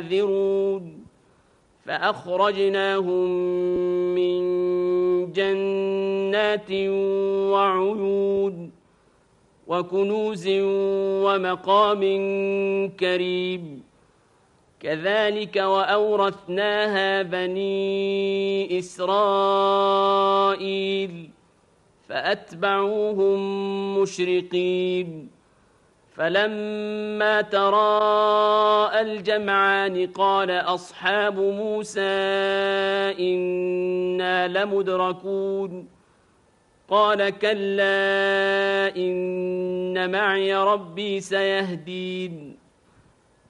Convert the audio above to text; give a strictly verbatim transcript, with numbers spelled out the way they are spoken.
ذرون فأخرجناهم من جنات وعيون وكنوز ومقام كريم كذلك وأورثناها بني إسرائيل فأتبعوهم مشرقين فلما تراءى الجمعان قال أصحاب موسى إنا لمدركون قال كلا إن معي ربي سيهدين